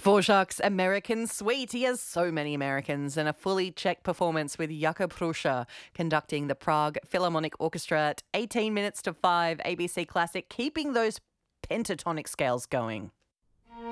Dvorak's American Suite. He has so many Americans, and a fully Czech performance with Jakub Hruša conducting the Prague Philharmonic Orchestra at 18 minutes to 5, ABC Classic, keeping those pentatonic scales going.